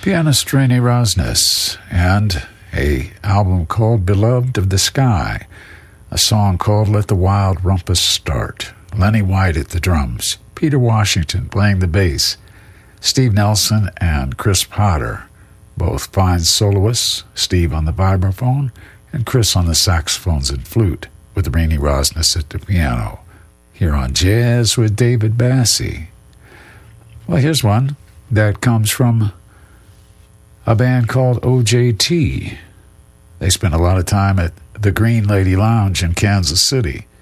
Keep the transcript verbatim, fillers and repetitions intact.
Pianist Renee Rosnes, and a album called Beloved of the Sky, a song called Let the Wild Rumpus Start. Lenny White at the drums, Peter Washington playing the bass, Steve Nelson and Chris Potter, both fine soloists, Steve on the vibraphone and Chris on the saxophones and flute, with Renee Rosnes at the piano, here on Jazz with David Bassie. Well, here's one that comes from a band called O J T. They spent a lot of time at the Green Lady Lounge in Kansas City.